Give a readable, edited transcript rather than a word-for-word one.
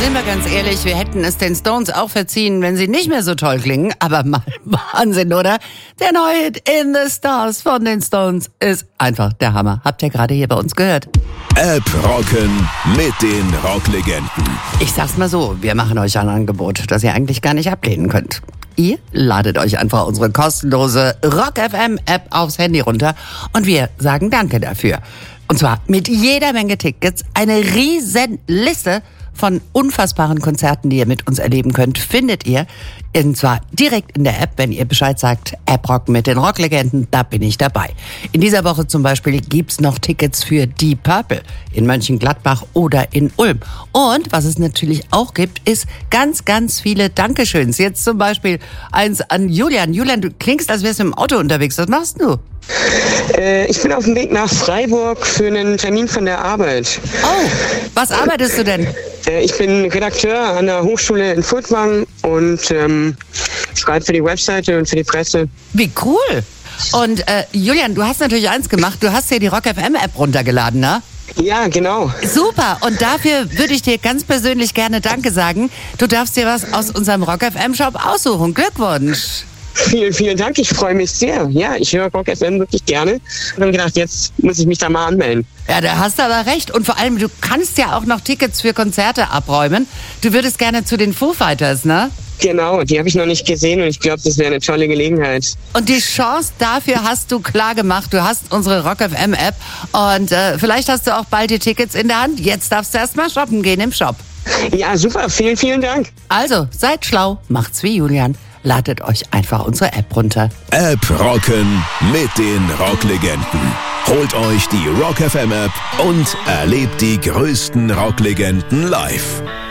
Sind wir ganz ehrlich, wir hätten es den Stones auch verziehen, wenn sie nicht mehr so toll klingen. Aber mal Wahnsinn, oder? Der neue Hit In the Stars von den Stones ist einfach der Hammer. Habt ihr gerade hier bei uns gehört? App rocken mit den Rocklegenden. Ich sag's mal so, wir machen euch ein Angebot, das ihr eigentlich gar nicht ablehnen könnt. Ihr ladet euch einfach unsere kostenlose Rock FM App aufs Handy runter und wir sagen Danke dafür. Und zwar mit jeder Menge Tickets, eine riesen Liste von unfassbaren Konzerten, die ihr mit uns erleben könnt, findet ihr. Und zwar direkt in der App, wenn ihr Bescheid sagt, App Rock mit den Rocklegenden, da bin ich dabei. In dieser Woche zum Beispiel gibt's noch Tickets für Deep Purple in Mönchengladbach oder in Ulm. Und was es natürlich auch gibt, ist ganz, ganz viele Dankeschöns. Jetzt zum Beispiel eins an Julian. Julian, du klingst, als wärst du im Auto unterwegs. Was machst du? Ich bin auf dem Weg nach Freiburg für einen Termin von der Arbeit. Oh, was arbeitest du denn? Ich bin Redakteur an der Hochschule in Furtwangen und schreibe für die Webseite und für die Presse. Wie cool! Und Julian, du hast natürlich eins gemacht. Du hast dir die Rock FM App runtergeladen, ne? Ja, genau. Super. Und dafür würde ich dir ganz persönlich gerne Danke sagen. Du darfst dir was aus unserem Rock FM Shop aussuchen. Glückwunsch! Vielen, vielen Dank. Ich freue mich sehr. Ja, ich höre Rock FM wirklich gerne. Und habe gedacht, jetzt muss ich mich da mal anmelden. Ja, da hast du aber recht. Und vor allem, du kannst ja auch noch Tickets für Konzerte abräumen. Du würdest gerne zu den Foo Fighters, ne? Genau, die habe ich noch nicht gesehen und ich glaube, das wäre eine tolle Gelegenheit. Und die Chance dafür hast du klar gemacht. Du hast unsere Rock FM App und vielleicht hast du auch bald die Tickets in der Hand. Jetzt darfst du erst mal shoppen gehen im Shop. Ja, super. Vielen, vielen Dank. Also, seid schlau, macht's wie Julian. Ladet euch einfach unsere App runter. App rocken mit den Rocklegenden. Holt euch die Rock FM App und erlebt die größten Rocklegenden live.